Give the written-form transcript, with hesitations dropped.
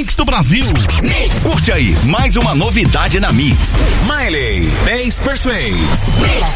Mix do Brasil. Mix. Curte aí, mais uma novidade na Mix. Miley, 10%.